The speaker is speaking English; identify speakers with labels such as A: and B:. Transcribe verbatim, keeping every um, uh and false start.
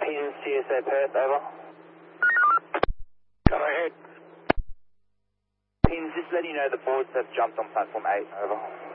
A: Hayden, C S A Perth, over.
B: Go ahead.
A: Hayden, just letting you know the forwards have jumped on platform eight, over.